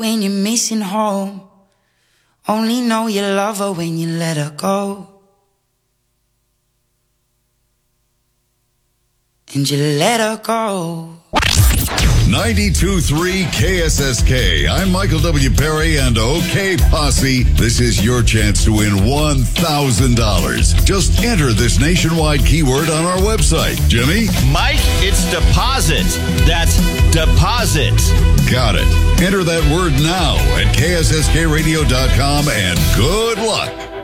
when you're missing home. Only know you love her when you let her go. And you let her go. 92.3 KSSK. I'm Michael W. Perry and OK Posse. This is your chance to win $1,000. Just enter this nationwide keyword on our website. Jimmy? Mike, it's deposit. That's deposit. Got it. Enter that word now at KSSKradio.com and good luck.